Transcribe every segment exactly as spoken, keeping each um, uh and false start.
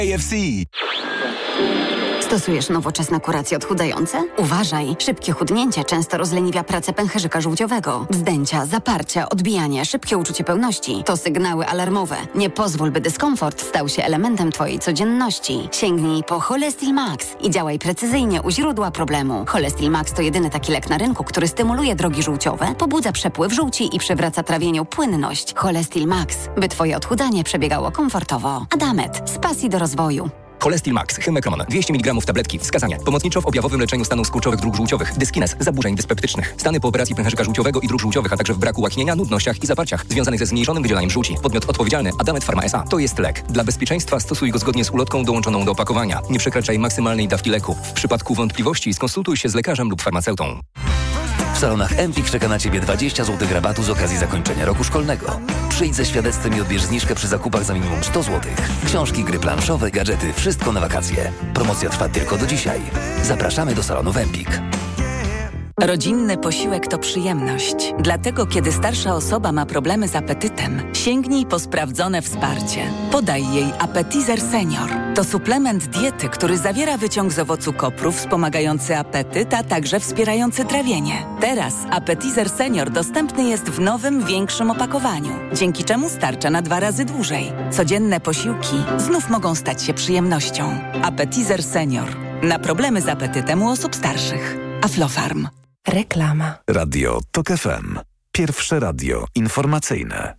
K F C. Stosujesz nowoczesne kuracje odchudzające? Uważaj! Szybkie chudnięcie często rozleniwia pracę pęcherzyka żółciowego. Wzdęcia, zaparcia, odbijanie, szybkie uczucie pełności to sygnały alarmowe. Nie pozwól, by dyskomfort stał się elementem Twojej codzienności. Sięgnij po Cholestil Max i działaj precyzyjnie u źródła problemu. Cholestil Max to jedyny taki lek na rynku, który stymuluje drogi żółciowe, pobudza przepływ żółci i przywraca trawieniu płynność. Cholestil Max, by Twoje odchudzanie przebiegało komfortowo. Adamet, z pasji do rozwoju. Cholestil Max, Hymekroman, dwieście miligramów tabletki. Wskazania. Pomocniczo w objawowym leczeniu stanów skurczowych dróg żółciowych. Dyskines, zaburzeń dyspeptycznych. Stany po operacji pęcherzyka żółciowego i dróg żółciowych, a także w braku łaknienia, nudnościach i zaparciach związanych ze zmniejszonym wydzielaniem żółci. Podmiot odpowiedzialny Adamet Pharma S A. To jest lek. Dla bezpieczeństwa stosuj go zgodnie z ulotką dołączoną do opakowania. Nie przekraczaj maksymalnej dawki leku. W przypadku wątpliwości skonsultuj się z lekarzem lub farmaceutą. W salonach Empik czeka na Ciebie dwadzieścia złotych rabatu z okazji zakończenia roku szkolnego. Przyjdź ze świadectwem i odbierz zniżkę przy zakupach za minimum sto złotych. Książki, gry planszowe, gadżety, wszystko na wakacje. Promocja trwa tylko do dzisiaj. Zapraszamy do salonów Empik. Rodzinny posiłek to przyjemność. Dlatego, kiedy starsza osoba ma problemy z apetytem, sięgnij po sprawdzone wsparcie. Podaj jej Appetizer Senior. To suplement diety, który zawiera wyciąg z owocu kopru wspomagający apetyt, a także wspierający trawienie. Teraz Appetizer Senior dostępny jest w nowym, większym opakowaniu, dzięki czemu starcza na dwa razy dłużej. Codzienne posiłki znów mogą stać się przyjemnością. Appetizer Senior. Na problemy z apetytem u osób starszych. Aflofarm. Reklama. Radio TOK F M. Pierwsze radio informacyjne.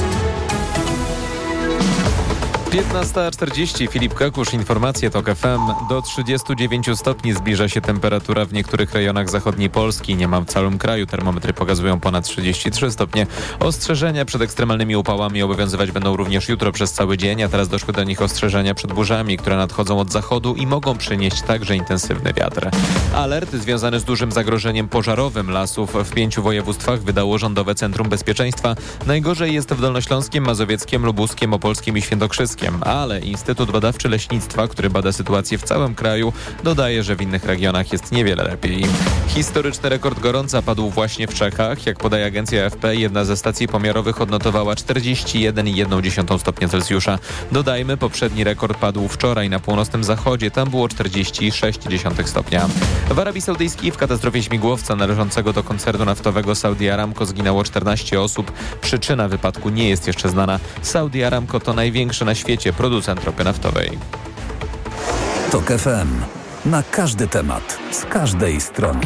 piętnasta czterdzieści. Filip Kakusz, informacje TOK F M. Do trzydziestu dziewięciu stopni zbliża się temperatura w niektórych rejonach zachodniej Polski. Nie ma w całym kraju. Termometry pokazują ponad trzydzieści trzy stopnie. Ostrzeżenia przed ekstremalnymi upałami obowiązywać będą również jutro przez cały dzień, a teraz doszły do nich ostrzeżenia przed burzami, które nadchodzą od zachodu i mogą przynieść także intensywny wiatr. Alert związany z dużym zagrożeniem pożarowym lasów w pięciu województwach wydało Rządowe Centrum Bezpieczeństwa. Najgorzej jest w Dolnośląskiem, Mazowieckiem, Lubuskiem, Opolskim i Świętokrzyskiem. Ale Instytut Badawczy Leśnictwa, który bada sytuację w całym kraju, dodaje, że w innych regionach jest niewiele lepiej. Historyczny rekord gorąca padł właśnie w Czechach. Jak podaje agencja A F P, jedna ze stacji pomiarowych odnotowała czterdzieści jeden i jedna dziesiąta stopnia Celsjusza. Dodajmy, poprzedni rekord padł wczoraj na północnym zachodzie. Tam było czterdzieści sześć stopnia. W Arabii Saudyjskiej w katastrofie śmigłowca należącego do koncernu naftowego Saudi Aramco zginęło czternaście osób. Przyczyna wypadku nie jest jeszcze znana. Saudi Aramco to największy na świecie producent ropy naftowej. TOK F M. Na każdy temat, z każdej strony.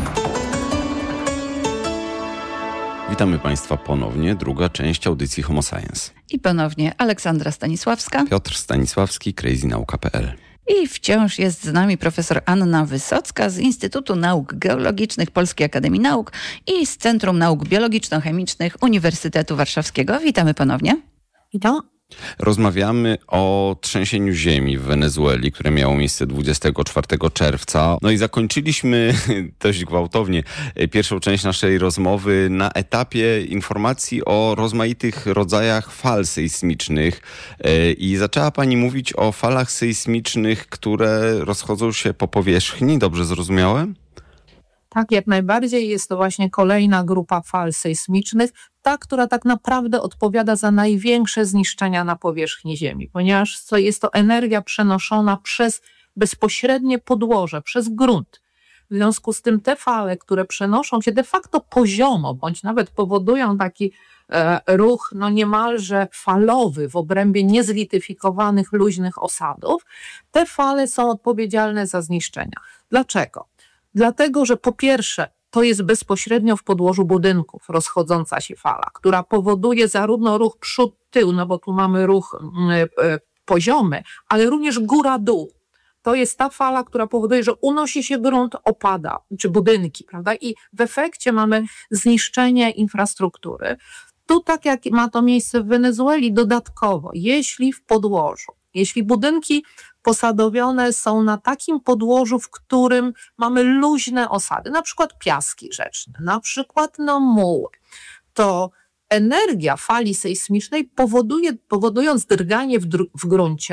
Witamy Państwa ponownie. Druga część audycji Homo Science. I ponownie Aleksandra Stanisławska. Piotr Stanisławski, crazy nauka kropka p l. I wciąż jest z nami profesor Anna Wysocka z Instytutu Nauk Geologicznych Polskiej Akademii Nauk i z Centrum Nauk Biologiczno-Chemicznych Uniwersytetu Warszawskiego. Witamy ponownie. Witam. Rozmawiamy o trzęsieniu ziemi w Wenezueli, które miało miejsce dwudziestego czwartego czerwca. No i zakończyliśmy dość gwałtownie pierwszą część naszej rozmowy na etapie informacji o rozmaitych rodzajach fal sejsmicznych. I zaczęła Pani mówić o falach sejsmicznych, które rozchodzą się po powierzchni. Dobrze zrozumiałem? Tak, jak najbardziej. Jest to właśnie kolejna grupa fal sejsmicznych, ta, która tak naprawdę odpowiada za największe zniszczenia na powierzchni Ziemi, ponieważ to jest to energia przenoszona przez bezpośrednie podłoże, przez grunt. W związku z tym te fale, które przenoszą się de facto poziomo, bądź nawet powodują taki e, ruch no niemalże falowy w obrębie niezlityfikowanych, luźnych osadów, te fale są odpowiedzialne za zniszczenia. Dlaczego? Dlatego, że po pierwsze to jest bezpośrednio w podłożu budynków rozchodząca się fala, która powoduje zarówno ruch przód-tył, no bo tu mamy ruch y, y, poziomy, ale również góra-dół. To jest ta fala, która powoduje, że unosi się grunt, opada, czy budynki, prawda? I w efekcie mamy zniszczenie infrastruktury. Tu, tak jak ma to miejsce w Wenezueli, dodatkowo, jeśli w podłożu, jeśli budynki posadowione są na takim podłożu, w którym mamy luźne osady, na przykład piaski rzeczne, na przykład no muły, to energia fali sejsmicznej powoduje, powodując drganie w, dr- w gruncie,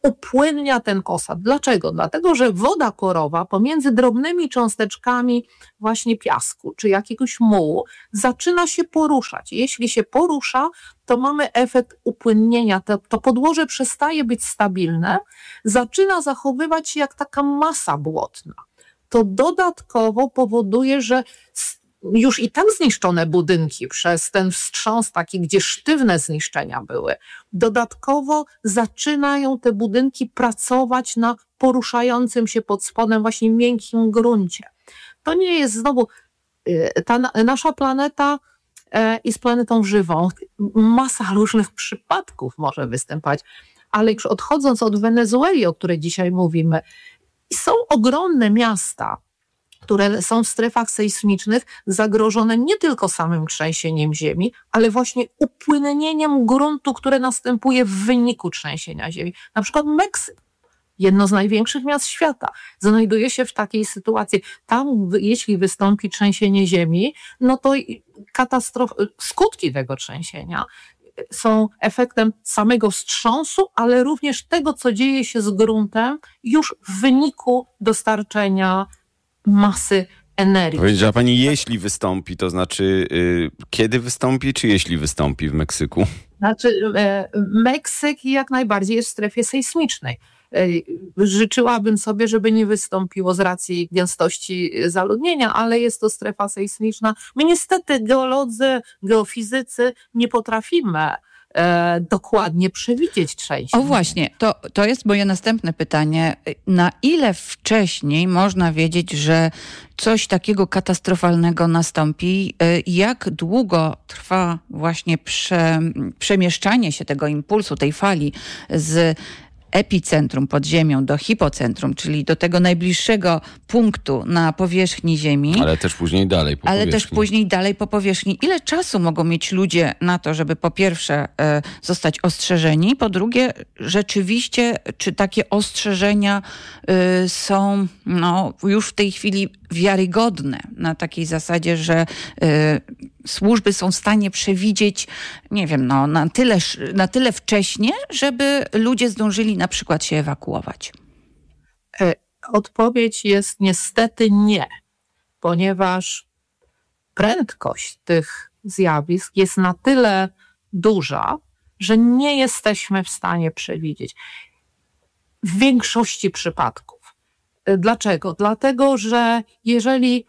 upłynnia ten osad. Dlaczego? Dlatego, że woda korowa pomiędzy drobnymi cząsteczkami właśnie piasku czy jakiegoś mułu zaczyna się poruszać. Jeśli się porusza, to mamy efekt upłynnienia. To, to podłoże przestaje być stabilne, zaczyna zachowywać się jak taka masa błotna. To dodatkowo powoduje, że już i tak zniszczone budynki przez ten wstrząs taki, gdzie sztywne zniszczenia były, dodatkowo zaczynają te budynki pracować na poruszającym się pod spodem właśnie miękkim gruncie. To nie jest znowu, ta nasza planeta jest planetą żywą. Masa różnych przypadków może występować, ale już odchodząc od Wenezueli, o której dzisiaj mówimy, są ogromne miasta, które są w strefach sejsmicznych zagrożone nie tylko samym trzęsieniem ziemi, ale właśnie upłynnieniem gruntu, które następuje w wyniku trzęsienia ziemi. Na przykład Meksyk, jedno z największych miast świata, znajduje się w takiej sytuacji. Tam, jeśli wystąpi trzęsienie ziemi, no to katastrof, skutki tego trzęsienia są efektem samego wstrząsu, ale również tego, co dzieje się z gruntem już w wyniku dostarczenia masy energii. Powiedziała pani, jeśli wystąpi, to znaczy yy, kiedy wystąpi, czy jeśli wystąpi w Meksyku? Znaczy e, Meksyk jak najbardziej jest w strefie sejsmicznej. E, życzyłabym sobie, żeby nie wystąpiło z racji gęstości zaludnienia, ale jest to strefa sejsmiczna. My niestety geolodzy, geofizycy nie potrafimy E, dokładnie przewidzieć trzęsień. O właśnie, to, to jest moje następne pytanie. Na ile wcześniej można wiedzieć, że coś takiego katastrofalnego nastąpi? Jak długo trwa właśnie prze, przemieszczanie się tego impulsu, tej fali z epicentrum pod ziemią do hipocentrum, czyli do tego najbliższego punktu na powierzchni Ziemi. Ale też później dalej po ale powierzchni. też później dalej po powierzchni. Ile czasu mogą mieć ludzie na to, żeby po pierwsze e, zostać ostrzeżeni, po drugie rzeczywiście, czy takie ostrzeżenia e, są no, już w tej chwili wiarygodne na takiej zasadzie, że e, służby są w stanie przewidzieć, nie wiem, no, na tyle, na tyle wcześnie, żeby ludzie zdążyli na przykład się ewakuować? Odpowiedź jest niestety nie, ponieważ prędkość tych zjawisk jest na tyle duża, że nie jesteśmy w stanie przewidzieć. W większości przypadków. Dlaczego? Dlatego, że jeżeli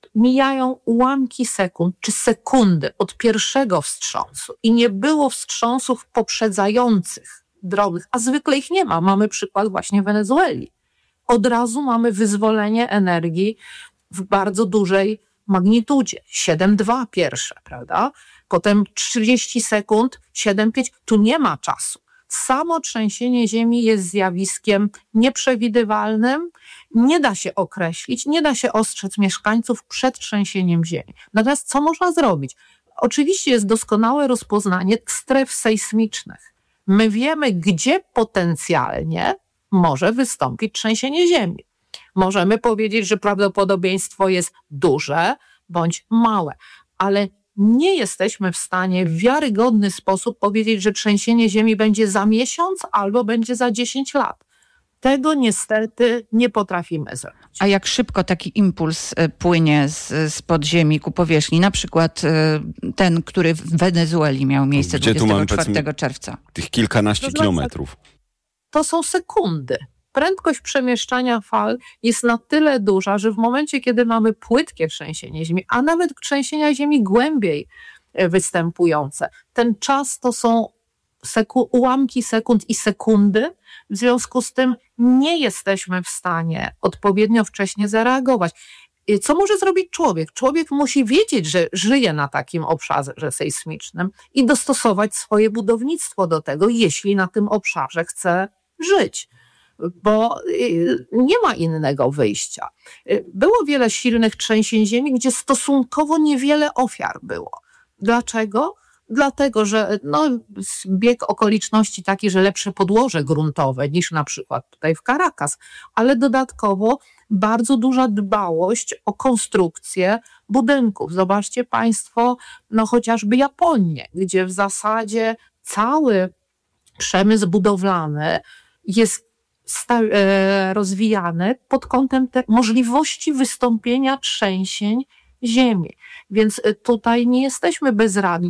mijają ułamki sekund czy sekundy od pierwszego wstrząsu i nie było wstrząsów poprzedzających drobnych, a zwykle ich nie ma. Mamy przykład właśnie Wenezueli. Od razu mamy wyzwolenie energii w bardzo dużej magnitudzie. siedem dwa pierwsze, prawda? Potem trzydzieści sekund, siedem pięć. Tu nie ma czasu. Samo trzęsienie ziemi jest zjawiskiem nieprzewidywalnym, nie da się określić, nie da się ostrzec mieszkańców przed trzęsieniem ziemi. Natomiast co można zrobić? Oczywiście jest doskonałe rozpoznanie stref sejsmicznych. My wiemy, gdzie potencjalnie może wystąpić trzęsienie ziemi. Możemy powiedzieć, że prawdopodobieństwo jest duże bądź małe, ale nie jesteśmy w stanie w wiarygodny sposób powiedzieć, że trzęsienie ziemi będzie za miesiąc albo będzie za dziesięć lat. Tego niestety nie potrafimy zrobić. A jak szybko taki impuls płynie z, z podziemi ku powierzchni? Na przykład ten, który w Wenezueli miał miejsce Gdzie dwudziestego czwartego czerwca. Tych kilkanaście to znaczy, kilometrów. To są sekundy. Prędkość przemieszczania fal jest na tyle duża, że w momencie, kiedy mamy płytkie trzęsienie ziemi, a nawet trzęsienia ziemi głębiej występujące, ten czas to są seku- ułamki sekund i sekundy. W związku z tym nie jesteśmy w stanie odpowiednio wcześnie zareagować. Co może zrobić człowiek? Człowiek musi wiedzieć, że żyje na takim obszarze sejsmicznym i dostosować swoje budownictwo do tego, jeśli na tym obszarze chce żyć. Bo nie ma innego wyjścia. Było wiele silnych trzęsień ziemi, gdzie stosunkowo niewiele ofiar było. Dlaczego? Dlatego, że no, bieg okoliczności taki, że lepsze podłoże gruntowe niż na przykład tutaj w Caracas, ale dodatkowo bardzo duża dbałość o konstrukcję budynków. Zobaczcie Państwo, no chociażby Japonię, gdzie w zasadzie cały przemysł budowlany jest sta- e, rozwijane pod kątem te możliwości wystąpienia trzęsień ziemi. Więc tutaj nie jesteśmy bezradni.